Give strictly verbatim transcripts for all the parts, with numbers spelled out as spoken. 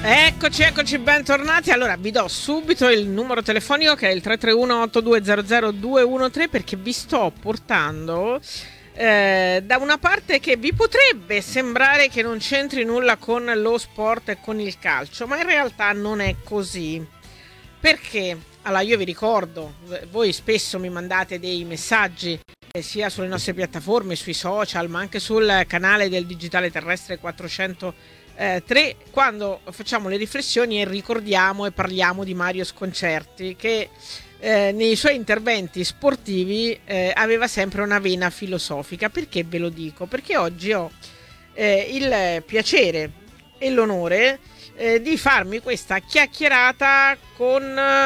Eccoci, eccoci, bentornati. Allora, vi do subito il numero telefonico che è il tre tre uno otto due zero zero due uno tre, perché vi sto portando eh, da una parte che vi potrebbe sembrare che non c'entri nulla con lo sport e con il calcio, ma in realtà non è così. Perché? Allora, io vi ricordo, voi spesso mi mandate dei messaggi eh, sia sulle nostre piattaforme, sui social, ma anche sul canale del Digitale Terrestre quattrocentotre, quando facciamo le riflessioni e ricordiamo e parliamo di Mario Sconcerti, che eh, nei suoi interventi sportivi eh, aveva sempre una vena filosofica. Perché ve lo dico? Perché oggi ho eh, il piacere e l'onore eh, di farmi questa chiacchierata con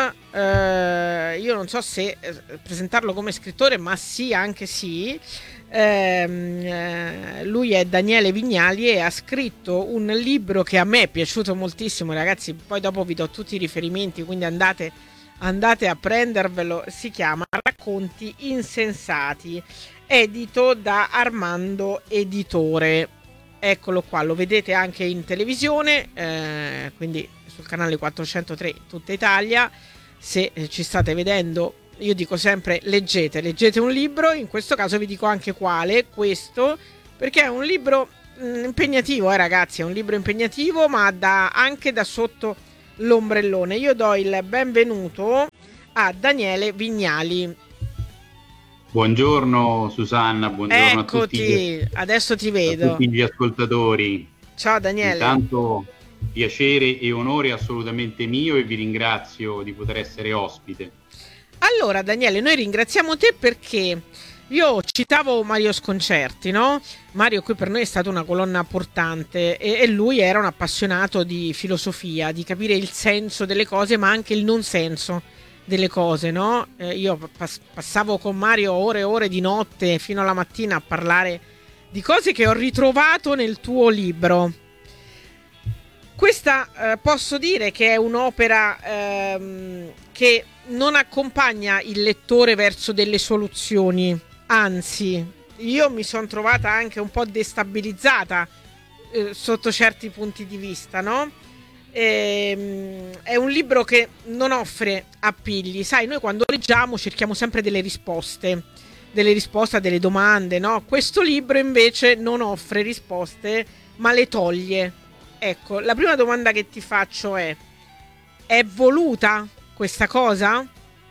eh, io non so se eh, presentarlo come scrittore, ma sì, anche sì. Ehm, eh, lui è Daniele Vignali e ha scritto un libro che a me è piaciuto moltissimo, ragazzi. Poi dopo vi do tutti i riferimenti, quindi andate, andate a prendervelo. Si chiama Racconti insensati, edito da Armando Editore. Eccolo qua, lo vedete anche in televisione, eh, quindi sul canale quattrocentotre Tutta Italia. Se eh, ci state vedendo, io dico sempre leggete, leggete un libro. In questo caso vi dico anche quale, questo, perché è un libro mh, impegnativo, eh ragazzi, è un libro impegnativo, ma da, anche da sotto l'ombrellone. Io do il benvenuto a Daniele Vignali. Buongiorno Susanna, buongiorno Eccoti, a tutti, adesso ti vedo. A tutti gli ascoltatori. Ciao Daniele. Intanto piacere e onore assolutamente mio e vi ringrazio di poter essere ospite. Allora Daniele, noi ringraziamo te perché io citavo Mario Sconcerti, no? Mario qui per noi è stato una colonna portante e, e lui era un appassionato di filosofia, di capire il senso delle cose, ma anche il non senso delle cose, no? Eh, io pass- passavo con Mario ore e ore di notte fino alla mattina a parlare di cose che ho ritrovato nel tuo libro. Questa eh, posso dire che è un'opera ehm, che non accompagna il lettore verso delle soluzioni, anzi, io mi sono trovata anche un po' destabilizzata eh, sotto certi punti di vista, no? E, è un libro che non offre appigli. Sai, noi quando leggiamo cerchiamo sempre delle risposte, delle risposte a delle domande, no? Questo libro invece non offre risposte, ma le toglie. Ecco, la prima domanda che ti faccio è: è voluta questa cosa?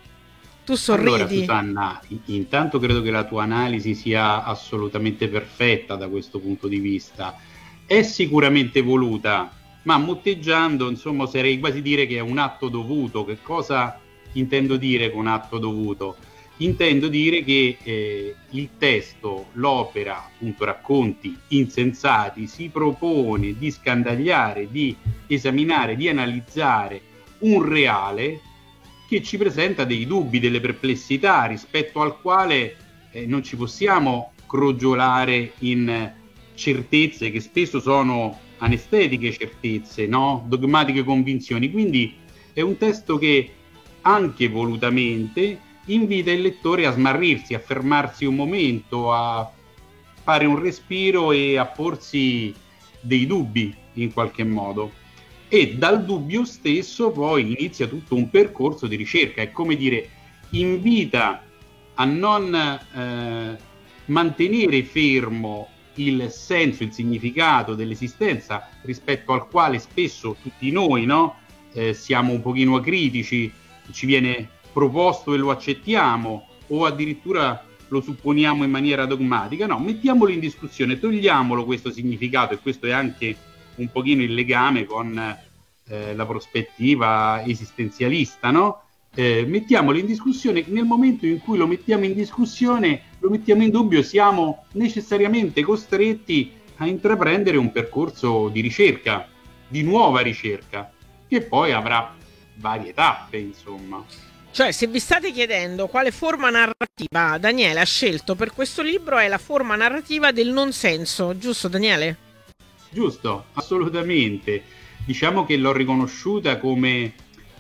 Tu sorridi. Allora Susanna, intanto credo che la tua analisi sia assolutamente perfetta da questo punto di vista. È sicuramente voluta, ma motteggiando, insomma, oserei quasi dire che è un atto dovuto. Che cosa intendo dire con atto dovuto? Intendo dire che eh, il testo, l'opera, appunto Racconti insensati, si propone di scandagliare, di esaminare, di analizzare un reale che ci presenta dei dubbi, delle perplessità rispetto al quale eh, non ci possiamo crogiolare in certezze che spesso sono anestetiche certezze, no? Dogmatiche convinzioni. Quindi è un testo che anche volutamente invita il lettore a smarrirsi, a fermarsi un momento, a fare un respiro e a porsi dei dubbi in qualche modo. E dal dubbio stesso poi inizia tutto un percorso di ricerca. È come dire, invita a non eh, mantenere fermo il senso, il significato dell'esistenza, rispetto al quale spesso tutti noi, no, eh, siamo un pochino acritici, ci viene proposto e lo accettiamo o addirittura lo supponiamo in maniera dogmatica. No, mettiamolo in discussione, togliamolo questo significato, e questo è anche un pochino il legame con eh, la prospettiva esistenzialista, no? Eh, mettiamolo in discussione. Nel momento in cui lo mettiamo in discussione, lo mettiamo in dubbio, siamo necessariamente costretti a intraprendere un percorso di ricerca, di nuova ricerca, che poi avrà varie tappe, insomma. Cioè, se vi state chiedendo quale forma narrativa Daniele ha scelto per questo libro, è la forma narrativa del non senso, giusto Daniele? Giusto, assolutamente. Diciamo che l'ho riconosciuta come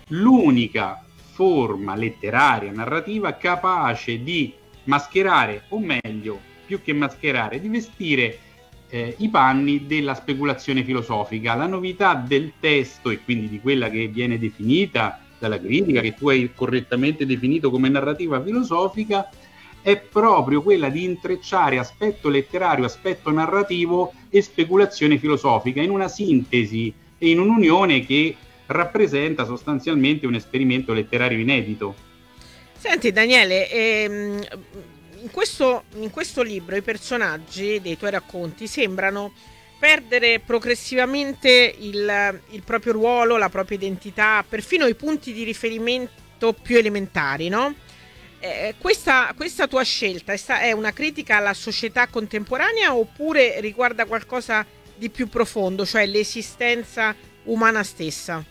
l'unica forma letteraria, narrativa, capace di mascherare, o meglio, più che mascherare, di vestire eh, i panni della speculazione filosofica. La novità del testo, e quindi di quella che viene definita dalla critica, che tu hai correttamente definito come narrativa filosofica, è proprio quella di intrecciare aspetto letterario, aspetto narrativo e speculazione filosofica in una sintesi e in un'unione che rappresenta sostanzialmente un esperimento letterario inedito. Senti Daniele, ehm, in, questo, in questo libro i personaggi dei tuoi racconti sembrano perdere progressivamente il, il proprio ruolo, la propria identità, perfino i punti di riferimento più elementari, no? Eh, questa, questa tua scelta è, sta- è una critica alla società contemporanea oppure riguarda qualcosa di più profondo, cioè l'esistenza umana stessa?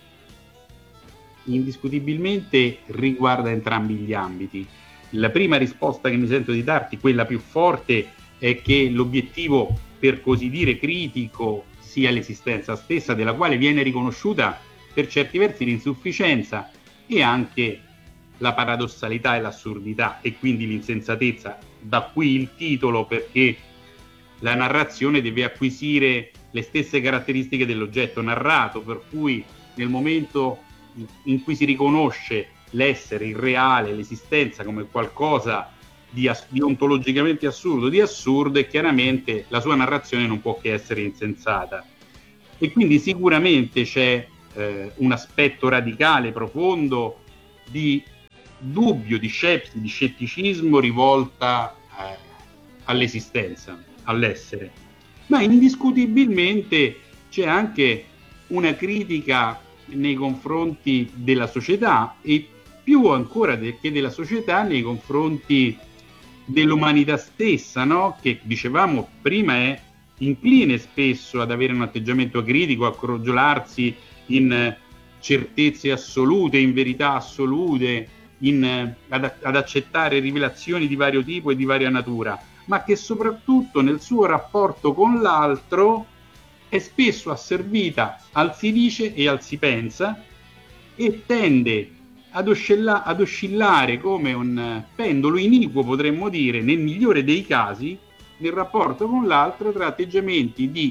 Indiscutibilmente riguarda entrambi gli ambiti. La prima risposta che mi sento di darti, quella più forte, è che l'obiettivo, per così dire, critico sia l'esistenza stessa, della quale viene riconosciuta per certi versi l'insufficienza e anche la paradossalità e l'assurdità e quindi l'insensatezza. Da qui il titolo, perché la narrazione deve acquisire le stesse caratteristiche dell'oggetto narrato, per cui nel momento in cui si riconosce l'essere, il reale, l'esistenza come qualcosa di, as- di ontologicamente assurdo, di assurdo, e chiaramente la sua narrazione non può che essere insensata. E quindi sicuramente c'è eh, un aspetto radicale, profondo, di dubbio, di scepsi, di scetticismo rivolta eh, all'esistenza, all'essere. Ma indiscutibilmente c'è anche una critica nei confronti della società e più ancora de- che della società nei confronti dell'umanità stessa, no? Che dicevamo prima è incline spesso ad avere un atteggiamento critico, a crogiolarsi in certezze assolute, in verità assolute, in, ad, ad accettare rivelazioni di vario tipo e di varia natura, ma che soprattutto nel suo rapporto con l'altro è spesso asservita al si dice e al si pensa e tende ad, oscilla- ad oscillare come un pendolo iniquo, potremmo dire, nel migliore dei casi, nel rapporto con l'altro tra atteggiamenti di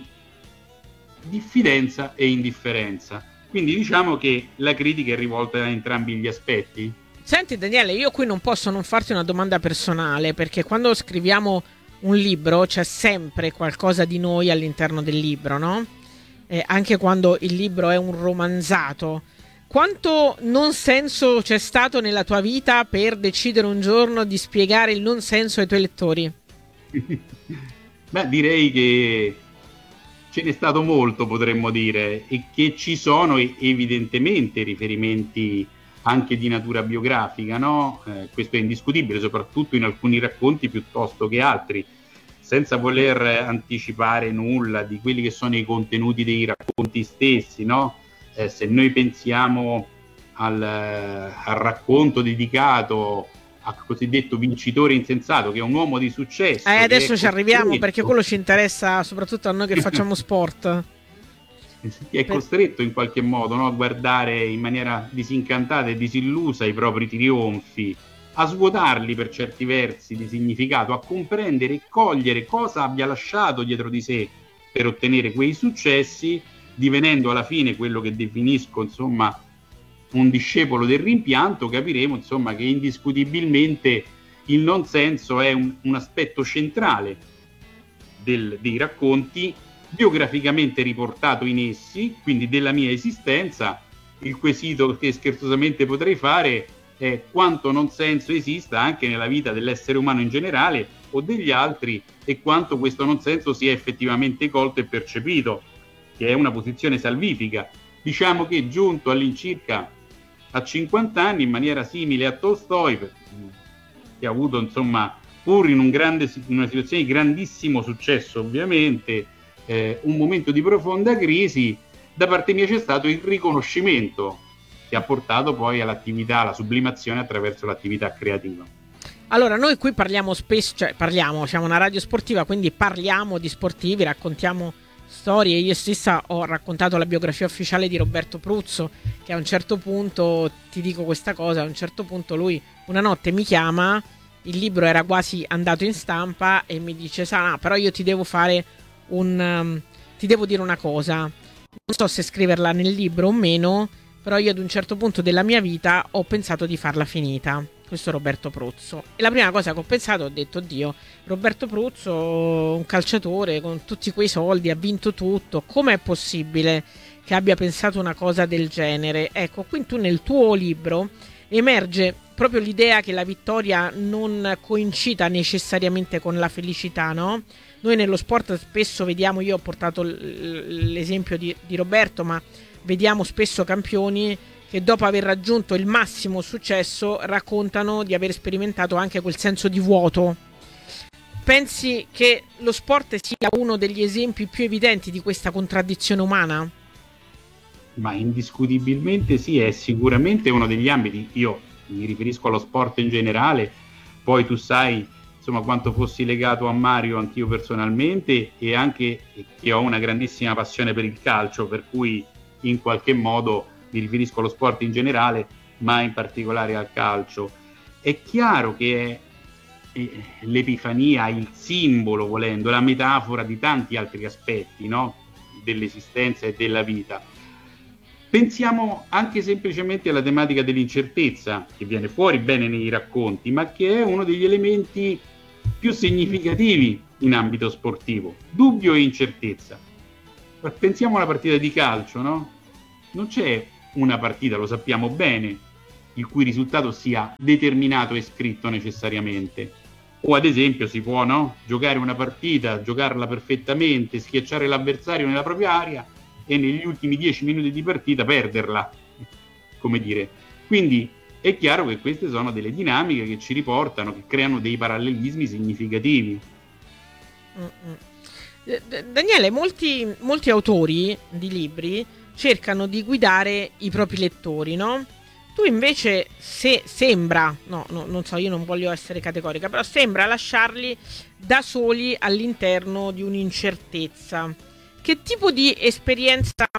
diffidenza e indifferenza. Quindi diciamo che la critica è rivolta a entrambi gli aspetti. Senti Daniele, io qui non posso non farti una domanda personale, perché quando scriviamo un libro c'è sempre qualcosa di noi all'interno del libro, no? Eh, anche quando il libro è un romanzato. Quanto non senso c'è stato nella tua vita per decidere un giorno di spiegare il non senso ai tuoi lettori? Beh, direi che ce n'è stato molto, potremmo dire, e che ci sono evidentemente riferimenti anche di natura biografica, no? Eh, questo è indiscutibile, soprattutto in alcuni racconti piuttosto che altri, senza voler anticipare nulla di quelli che sono i contenuti dei racconti stessi, no? Eh, se noi pensiamo al, al racconto dedicato al cosiddetto vincitore insensato, che è un uomo di successo. Eh, adesso ci arriviamo, perché quello ci interessa soprattutto a noi che facciamo sport. Ti è costretto in qualche modo, no, a guardare in maniera disincantata e disillusa i propri trionfi, a svuotarli per certi versi di significato, a comprendere e cogliere cosa abbia lasciato dietro di sé per ottenere quei successi, divenendo alla fine quello che definisco, insomma, un discepolo del rimpianto. Capiremo, insomma, che indiscutibilmente il non senso è un, un aspetto centrale del, dei racconti, biograficamente riportato in essi, quindi della mia esistenza. Il quesito che scherzosamente potrei fare è quanto non senso esista anche nella vita dell'essere umano in generale o degli altri, e quanto questo non senso sia effettivamente colto e percepito, che è una posizione salvifica. Diciamo che giunto all'incirca a cinquanta anni, in maniera simile a Tolstoi, che ha avuto, insomma, pur in un grande, in una situazione di grandissimo successo ovviamente, eh, un momento di profonda crisi, da parte mia c'è stato il riconoscimento che ha portato poi all'attività, alla sublimazione attraverso l'attività creativa. Allora, noi qui parliamo spesso, cioè parliamo, siamo una radio sportiva, quindi parliamo di sportivi, raccontiamo storie. Io stessa ho raccontato la biografia ufficiale di Roberto Pruzzo, che a un certo punto, ti dico questa cosa, a un certo punto lui una notte mi chiama, il libro era quasi andato in stampa e mi dice: Sana, però io ti devo fare un um, ti devo dire una cosa, non so se scriverla nel libro o meno, però io ad un certo punto della mia vita ho pensato di farla finita. Questo è Roberto Pruzzo. E la prima cosa che ho pensato, ho detto, Dio, Roberto Pruzzo, un calciatore con tutti quei soldi, ha vinto tutto, com'è possibile che abbia pensato una cosa del genere? Ecco, qui tu nel tuo libro emerge proprio l'idea che la vittoria non coincida necessariamente con la felicità, no? Noi nello sport spesso vediamo, io ho portato l'esempio di, di Roberto, ma vediamo spesso campioni che dopo aver raggiunto il massimo successo raccontano di aver sperimentato anche quel senso di vuoto. Pensi che lo sport sia uno degli esempi più evidenti di questa contraddizione umana? Ma indiscutibilmente sì, è sicuramente uno degli ambiti. Io mi riferisco allo sport in generale, poi tu sai insomma quanto fossi legato a Mario anch'io personalmente, e anche che ho una grandissima passione per il calcio, per cui in qualche modo mi riferisco allo sport in generale, ma in particolare al calcio. È chiaro che è l'epifania, il simbolo, volendo, la metafora di tanti altri aspetti, no? Dell'esistenza e della vita. Pensiamo anche semplicemente alla tematica dell'incertezza, che viene fuori bene nei racconti, ma che è uno degli elementi più significativi in ambito sportivo. Dubbio e incertezza. Pensiamo alla partita di calcio, no? Non c'è una partita, lo sappiamo bene, il cui risultato sia determinato e scritto necessariamente. O ad esempio si può, no? Giocare una partita, giocarla perfettamente, schiacciare l'avversario nella propria area e negli ultimi dieci minuti di partita perderla, come dire. Quindi è chiaro che queste sono delle dinamiche che ci riportano, che creano dei parallelismi significativi. Mm-mm. Daniele, molti, molti autori di libri cercano di guidare i propri lettori, no? Tu invece, se sembra, no, no, non so, io non voglio essere categorica, però sembra lasciarli da soli all'interno di un'incertezza. Che tipo di esperienza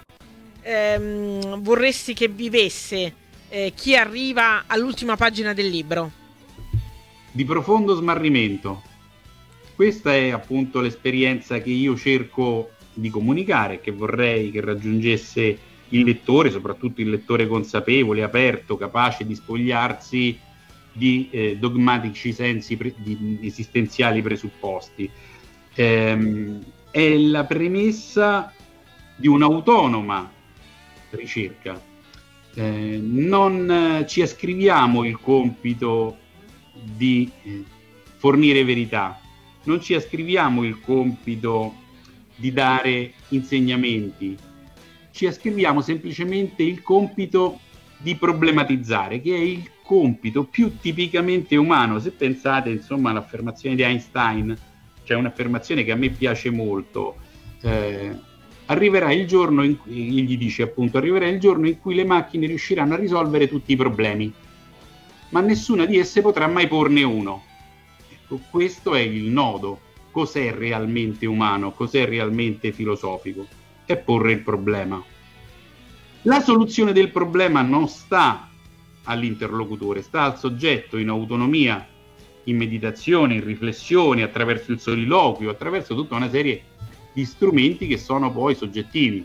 ehm, vorresti che vivesse eh, chi arriva all'ultima pagina del libro? Di profondo smarrimento. Questa è appunto l'esperienza che io cerco di comunicare, che vorrei che raggiungesse il lettore, soprattutto il lettore consapevole, aperto, capace di spogliarsi di eh, dogmatici sensi pre- di esistenziali presupposti. Ehm, è la premessa di un'autonoma ricerca. Eh, non eh, ci ascriviamo il compito di eh, fornire verità, non ci ascriviamo il compito di dare insegnamenti, ci ascriviamo semplicemente il compito di problematizzare, che è il compito più tipicamente umano. Se pensate insomma all'affermazione di Einstein, c'è un'affermazione che a me piace molto, eh, arriverà il giorno in cui, gli dice appunto, arriverà il giorno in cui le macchine riusciranno a risolvere tutti i problemi, ma nessuna di esse potrà mai porne uno. Ecco, questo è il nodo. Cos'è realmente umano? Cos'è realmente filosofico? È porre il problema. La soluzione del problema non sta all'interlocutore, sta al soggetto in autonomia, in meditazione, in riflessione, attraverso il soliloquio, attraverso tutta una serie di strumenti che sono poi soggettivi.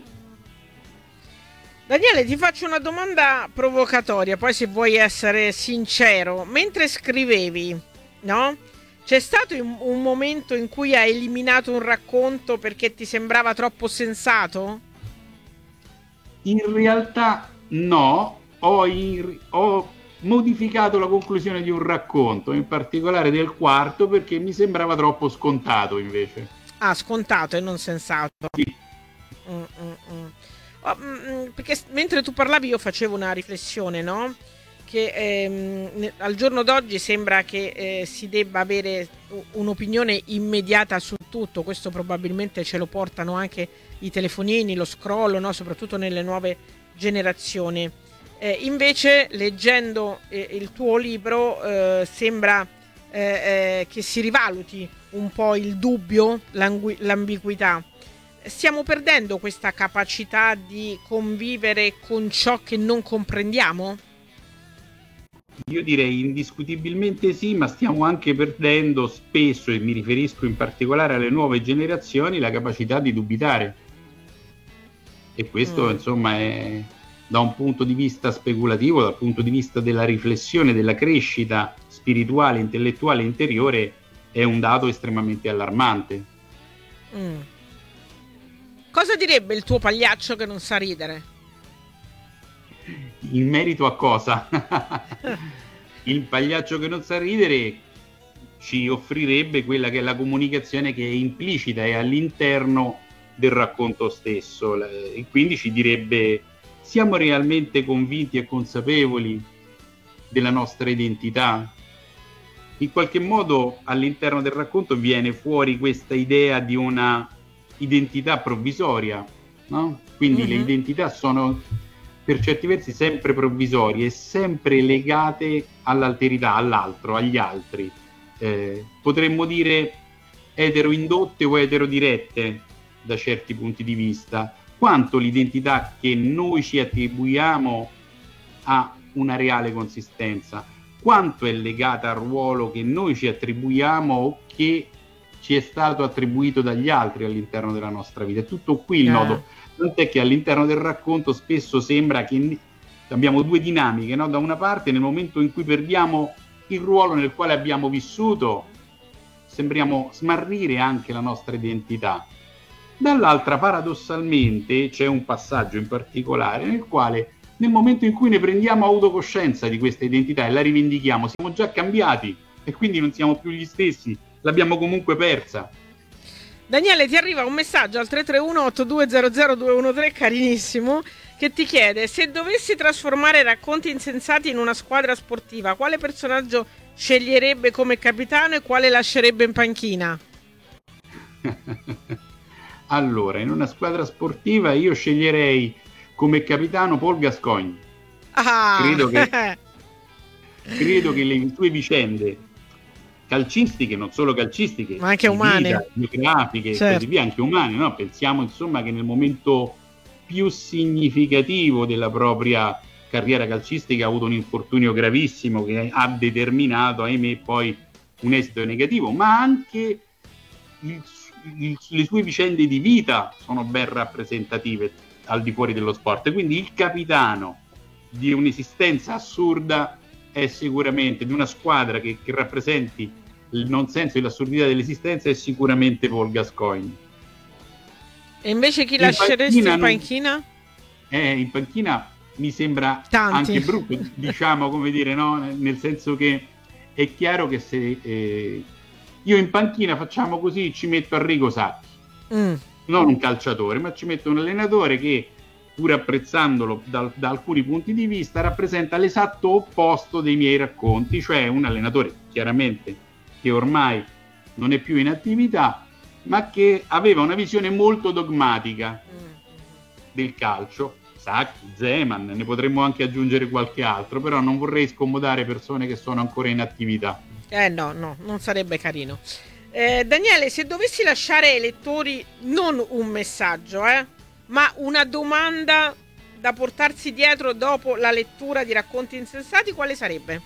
Daniele, ti faccio una domanda provocatoria, poi se vuoi essere sincero. Mentre scrivevi, no? C'è stato un momento in cui hai eliminato un racconto perché ti sembrava troppo sensato? In realtà no, ho, in, ho modificato la conclusione di un racconto, in particolare del quarto, perché mi sembrava troppo scontato invece. Ah, scontato e non sensato. Sì. Mm, mm, mm. Oh, mm, perché mentre tu parlavi io facevo una riflessione, no? Che ehm, al giorno d'oggi sembra che eh, si debba avere un'opinione immediata su tutto. Questo probabilmente ce lo portano anche i telefonini, lo scroll, no? Soprattutto nelle nuove generazioni. Eh, invece leggendo eh, il tuo libro eh, sembra eh, eh, che si rivaluti un po' il dubbio, l'angui- l'ambiguità. Stiamo perdendo questa capacità di convivere con ciò che non comprendiamo? Io direi indiscutibilmente sì, ma stiamo anche perdendo spesso, e mi riferisco in particolare alle nuove generazioni, la capacità di dubitare. E questo, mm. insomma, è da un punto di vista speculativo, dal punto di vista della riflessione, della crescita spirituale, intellettuale, interiore, è un dato estremamente allarmante. Mm. Cosa direbbe il tuo pagliaccio che non sa ridere? In merito a cosa? Il pagliaccio che non sa ridere ci offrirebbe quella che è la comunicazione che è implicita e all'interno del racconto stesso, e quindi ci direbbe: siamo realmente convinti e consapevoli della nostra identità? In qualche modo all'interno del racconto viene fuori questa idea di una identità provvisoria, no? Quindi mm-hmm. le identità sono per certi versi sempre provvisorie e sempre legate all'alterità, all'altro, agli altri. Eh, potremmo dire eteroindotte o eterodirette da certi punti di vista, quanto l'identità che noi ci attribuiamo ha una reale consistenza, quanto è legata al ruolo che noi ci attribuiamo o che ci è stato attribuito dagli altri all'interno della nostra vita. È tutto qui il nodo. Tant'è che all'interno del racconto spesso sembra che abbiamo due dinamiche, no? Da una parte, nel momento in cui perdiamo il ruolo nel quale abbiamo vissuto, sembriamo smarrire anche la nostra identità. Dall'altra, paradossalmente, c'è un passaggio in particolare nel quale, nel momento in cui ne prendiamo autocoscienza di questa identità e la rivendichiamo, siamo già cambiati e quindi non siamo più gli stessi, l'abbiamo comunque persa. Daniele, ti arriva un messaggio al tre tre uno otto due zero zero due uno tre, carinissimo, che ti chiede: se dovessi trasformare Racconti Insensati in una squadra sportiva, quale personaggio sceglierebbe come capitano e quale lascerebbe in panchina? Allora, in una squadra sportiva io sceglierei come capitano Paul Gascoigne. Ah. Credo che, credo che le sue vicende calcistiche, non solo calcistiche, ma anche umane, biografiche e certo. così via, anche umane, no? Pensiamo insomma che nel momento più significativo della propria carriera calcistica ha avuto un infortunio gravissimo che ha determinato, ahimè, poi un esito negativo, ma anche il, il, le sue vicende di vita sono ben rappresentative al di fuori dello sport. Quindi il capitano di un'esistenza assurda è sicuramente, di una squadra che, che rappresenti il non senso e l'assurdità dell'esistenza, è sicuramente Paul Gascoigne. E invece chi in lasceresti panchina in panchina? Non, eh, in panchina mi sembra Tanti. Anche brutto, diciamo, come dire, no? Nel senso che è chiaro che se eh, io in panchina, facciamo così, ci metto Arrigo Sacchi, mm. non un calciatore, ma ci metto un allenatore che, pur apprezzandolo da, da alcuni punti di vista, rappresenta l'esatto opposto dei miei racconti, cioè un allenatore chiaramente che ormai non è più in attività, ma che aveva una visione molto dogmatica del calcio. Sacchi, Zeman, ne potremmo anche aggiungere qualche altro, però non vorrei scomodare persone che sono ancora in attività. Eh no, no, non sarebbe carino. Eh, Daniele, se dovessi lasciare ai lettori non un messaggio, eh, ma una domanda da portarsi dietro dopo la lettura di Racconti Insensati, quale sarebbe?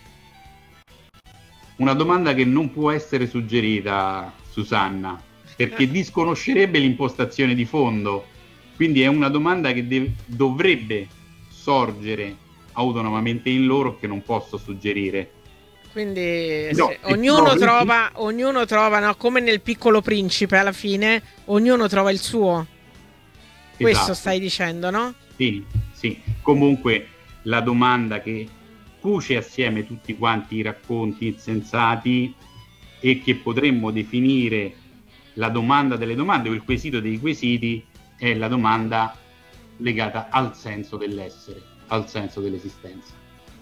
Una domanda che non può essere suggerita, Susanna, perché disconoscerebbe l'impostazione di fondo. Quindi è una domanda che deve, dovrebbe sorgere autonomamente in loro, che non posso suggerire. Quindi no, se, ognuno, trova, ognuno trova, no, come nel Piccolo Principe, alla fine ognuno trova il suo. Esatto. Questo stai dicendo, no? Sì, sì. Comunque la domanda che cuce assieme tutti quanti i racconti insensati e che potremmo definire la domanda delle domande o il quesito dei quesiti è la domanda legata al senso dell'essere, al senso dell'esistenza.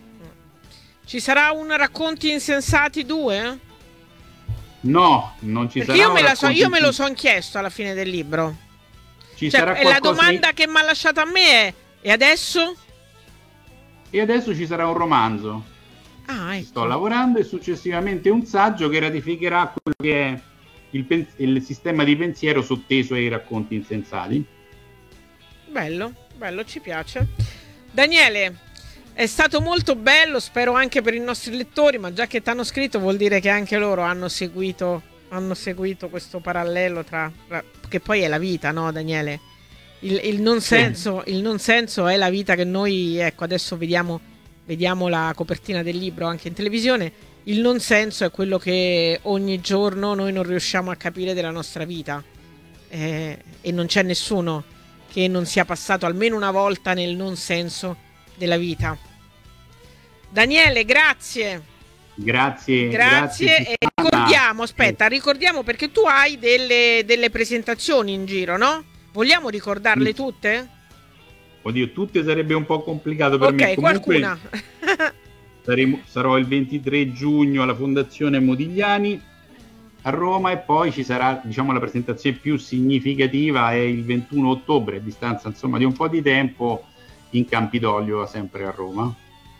Ci sarà un Racconti Insensati due? No, non ci Perché sarà. Io me, la so, io me lo sono chiesto alla fine del libro. Ci cioè, sarà e la domanda in... che mi ha lasciato a me è: e adesso? E adesso ci sarà un romanzo. Ah, ecco. Sto lavorando, e successivamente un saggio che ratificherà quello che è il, pen- il sistema di pensiero sotteso ai Racconti Insensati. Bello, bello, ci piace. Daniele, È stato molto bello, spero anche per i nostri lettori, ma già che ti hanno scritto vuol dire che anche loro hanno seguito, hanno seguito questo parallelo tra, tra che poi è la vita, no Daniele? Il, il non senso, il non senso è la vita che noi, ecco, adesso vediamo, vediamo la copertina del libro anche in televisione. Il non senso è quello che ogni giorno noi non riusciamo a capire della nostra vita, eh, e non c'è nessuno che non sia passato almeno una volta nel non senso della vita. Daniele, grazie. Grazie. Grazie. Grazie, e ricordiamo, aspetta, ricordiamo perché tu hai delle, delle presentazioni in giro, no? Vogliamo ricordarle tutte? Oddio, tutte sarebbe un po' complicato per okay, me. Comunque, qualcuna. saremo, sarò il ventitré giugno alla Fondazione Modigliani a Roma e poi ci sarà, diciamo, la presentazione più significativa è il ventuno ottobre, a distanza insomma di un po' di tempo, in Campidoglio, sempre a Roma.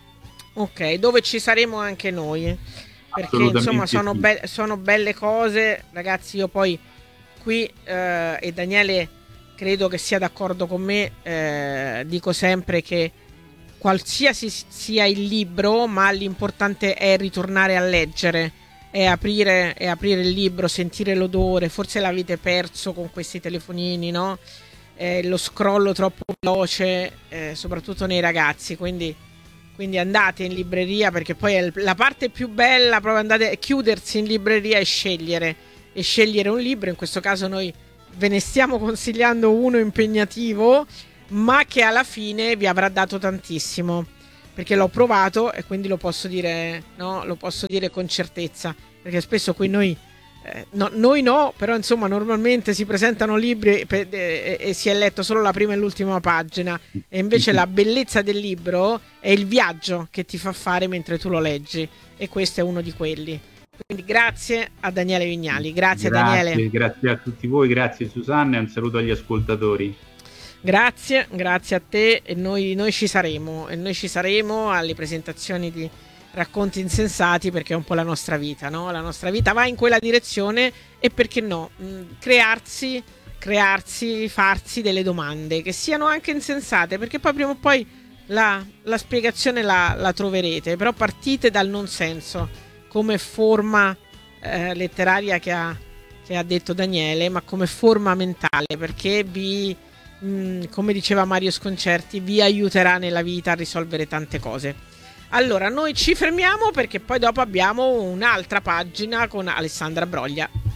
Ok, dove ci saremo anche noi, perché insomma sono, sì. be- sono belle cose, ragazzi. Io poi qui, eh, e Daniele credo che sia d'accordo con me, eh, dico sempre che qualsiasi sia il libro, ma l'importante è ritornare a leggere, è aprire, è aprire il libro, sentire l'odore. Forse l'avete perso con questi telefonini, no? Eh, lo scrollo troppo veloce, eh, soprattutto nei ragazzi, quindi, quindi andate in libreria, perché poi è la parte più bella, proprio andate, chiudersi in libreria e scegliere e scegliere un libro. In questo caso noi ve ne stiamo consigliando uno impegnativo, ma che alla fine vi avrà dato tantissimo, perché l'ho provato e quindi lo posso dire, no? Lo posso dire con certezza, perché spesso qui noi Eh, no, noi no, però insomma normalmente si presentano libri per, e, e si è letto solo la prima e l'ultima pagina, e invece la bellezza del libro è il viaggio che ti fa fare mentre tu lo leggi, e questo è uno di quelli. Quindi grazie a Daniele Vignali. Grazie, grazie Daniele. Grazie a tutti voi, grazie Susanna, e un saluto agli ascoltatori. Grazie, grazie a te, e noi, noi ci saremo, e noi ci saremo alle presentazioni di Racconti Insensati, perché è un po' la nostra vita, no? La nostra vita va in quella direzione, e perché no, mh, crearsi, crearsi, farsi delle domande che siano anche insensate, perché poi prima o poi la, la spiegazione la, la troverete, però partite dal non senso come forma eh, letteraria che ha, che ha detto Daniele, ma come forma mentale, perché vi, mh, come diceva Mario Sconcerti, vi aiuterà nella vita a risolvere tante cose. Allora, noi ci fermiamo perché poi dopo abbiamo un'altra pagina con Alessandra Broglia.